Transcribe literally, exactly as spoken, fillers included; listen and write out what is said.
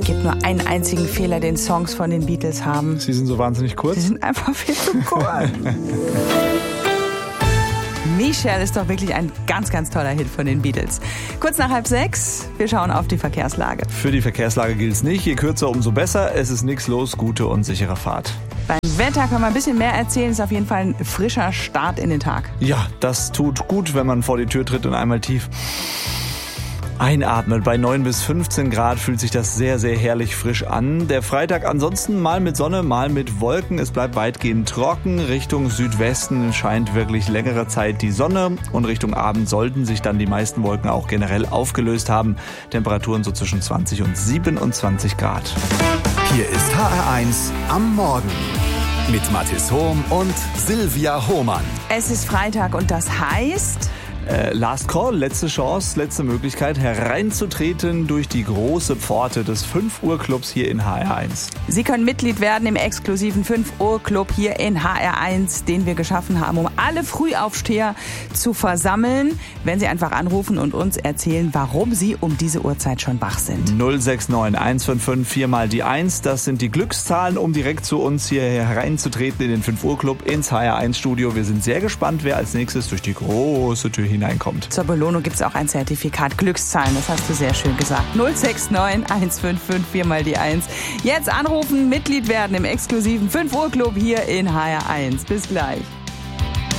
gibt nur einen einzigen Fehler, den Songs von den Beatles haben. Sie sind so wahnsinnig kurz? Sie sind einfach viel zu kurz. Michelle ist doch wirklich ein ganz, ganz toller Hit von den Beatles. Kurz nach halb sechs, wir schauen auf die Verkehrslage. Für die Verkehrslage gilt es nicht. Je kürzer, umso besser. Es ist nichts los. Gute und sichere Fahrt. Beim Wetter kann man ein bisschen mehr erzählen. Ist auf jeden Fall ein frischer Start in den Tag. Ja, das tut gut, wenn man vor die Tür tritt und einmal tief einatmet. Bei neun bis fünfzehn Grad fühlt sich das sehr, sehr herrlich frisch an. Der Freitag ansonsten mal mit Sonne, mal mit Wolken. Es bleibt weitgehend trocken. Richtung Südwesten scheint wirklich längere Zeit die Sonne. Und Richtung Abend sollten sich dann die meisten Wolken auch generell aufgelöst haben. Temperaturen so zwischen zwanzig und siebenundzwanzig Grad. Hier ist H R eins am Morgen mit Mathis Hohm und Silvia Hohmann. Es ist Freitag und das heißt... Äh, Last Call, letzte Chance, letzte Möglichkeit hereinzutreten durch die große Pforte des fünf Uhr Clubs hier in H R eins. Sie können Mitglied werden im exklusiven fünf Uhr Club hier in H R eins, den wir geschaffen haben, um alle Frühaufsteher zu versammeln, wenn Sie einfach anrufen und uns erzählen, warum Sie um diese Uhrzeit schon wach sind. null sechs neun eins fünf fünf vier mal die eins, das sind die Glückszahlen, um direkt zu uns hier hereinzutreten in den fünf Uhr Club ins H R eins Studio. Wir sind sehr gespannt, wer als nächstes durch die große Tür hineinkommt. Zur Belohnung gibt es auch ein Zertifikat Glückszahlen, das hast du sehr schön gesagt. null sechs neun eins fünf fünf vier mal die eins. Jetzt anrufen, Mitglied werden im exklusiven fünf Uhr Club hier in H R eins. Bis gleich.